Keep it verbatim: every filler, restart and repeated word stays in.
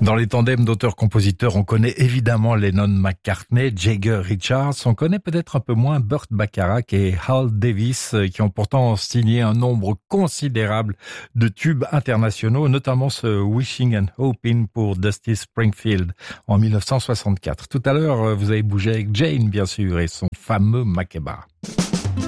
Dans les tandems d'auteurs-compositeurs, on connaît évidemment Lennon-McCartney, Jagger-Richards. On connaît peut-être un peu moins Burt Bacharach et Hal Davis, qui ont pourtant signé un nombre considérable de tubes internationaux, notamment ce Wishing and Hoping pour Dusty Springfield en mille neuf cent soixante-quatre. Tout à l'heure, vous avez bougé avec Jane, bien sûr, et son fameux Makeba.